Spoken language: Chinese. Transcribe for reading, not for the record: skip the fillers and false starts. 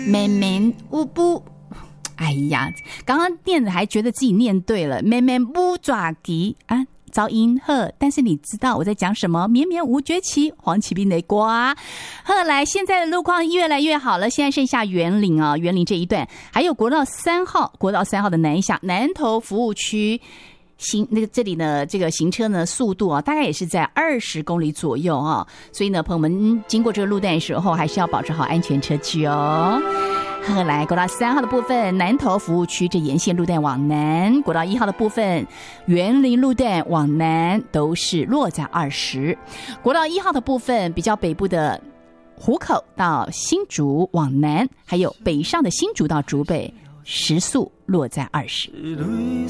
绵绵乌布。哎呀，刚刚念的还觉得自己念对了，绵绵乌爪吉啊，噪音呵，但是你知道我在讲什么？绵绵无绝期，黄启斌的歌。后来现在的路况越来越好了，现在剩下员林啊，员林这一段，还有国道3号的南投服务区。这里呢，这个行车呢速度啊，大概也是在20公里左右啊，所以呢，朋友们经过这个路段的时候，还是要保持好安全车距哦。后来国道3号的部分，南投服务区这沿线路段往南，国道1号的部分，员林路段往南都是落在20。国道1号的部分，比较北部的湖口到新竹往南，还有北上的新竹到竹北，时速落在20。